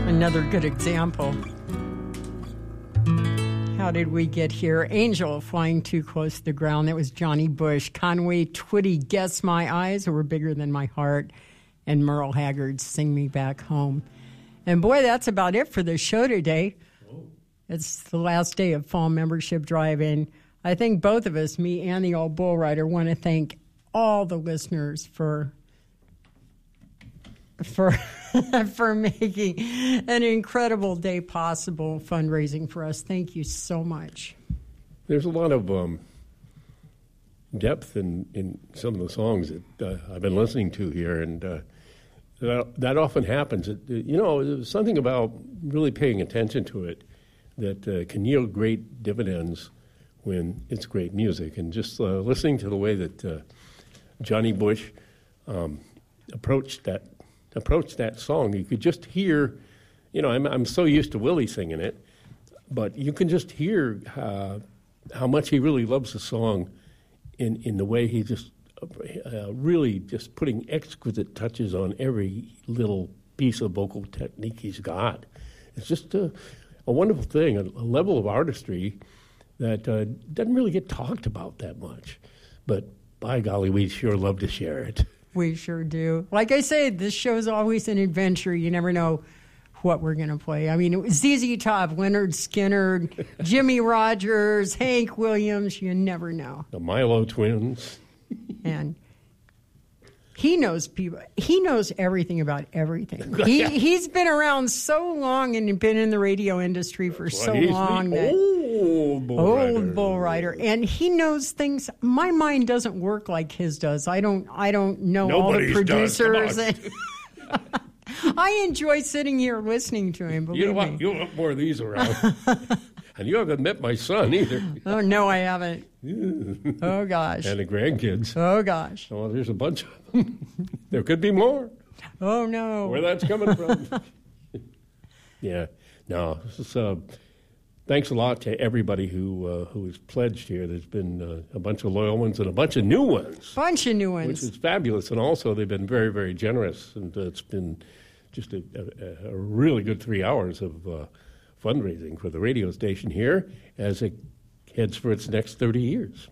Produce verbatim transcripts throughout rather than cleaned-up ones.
Another good example. How did we get here? Angel, Flying Too Close to the Ground. That was Johnny Bush. Conway Twitty, Guess My Eyes Were Bigger Than My Heart. And Merle Haggard, Sing Me Back Home. And boy, that's about it for the show today. It's the last day of Fall Membership Drive. And I think both of us, me and the old bull rider, want to thank all the listeners for for for making an incredible day possible, fundraising for us. Thank you so much. There's a lot of um, depth in, in some of the songs that uh, I've been listening to here, and uh, that, that often happens. It, you know, there's something about really paying attention to it that uh, can yield great dividends when it's great music. And just uh, listening to the way that uh, Johnny Bush um, approached that approached that song, you could just hear, you know, I'm, I'm so used to Willie singing it, but you can just hear uh, how much he really loves the song in, in the way he just uh, really just putting exquisite touches on every little piece of vocal technique he's got. It's just a, a wonderful thing, a, a level of artistry that uh, doesn't really get talked about that much. But by golly, we sure love to share it. We sure do. Like I said, this show's always an adventure. You never know what we're going to play. I mean, it was Z Z Top, Leonard Skinner, Jimmy Rogers, Hank Williams. You never know. The Milo Twins. And he knows people. He knows everything about everything. He, he's been around so long and been in the radio industry for That's so he's long. The that old bull Old rider. bull rider, and he knows things. My mind doesn't work like his does. I don't. I don't know Nobody's all the does. Come producers. on. And I enjoy sitting here listening to him. Believe You don't me. want, you don't want more of these around. And you haven't met my son either. Oh no, I haven't. Oh gosh. And the grandkids. Oh gosh. Oh, there's a bunch of them. There could be more. Oh no. Where that's coming from. Yeah. No, this is, uh, thanks a lot to everybody who uh, who has pledged here. There's been uh, a bunch of loyal ones and a bunch of new ones. Bunch of new ones. Which is fabulous. And also they've been very, very generous. And uh, it's been just a, a, a really good three hours of uh, fundraising for the radio station here as it heads for its next thirty years.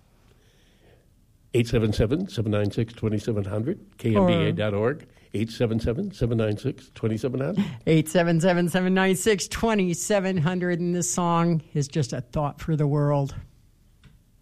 eight seven seven, seven nine six, two seven zero zero, K M B A dot org, eight seven seven, seven nine six, two seven zero zero. eight seven seven, seven nine six, two seven zero zero, and this song is just a thought for the world.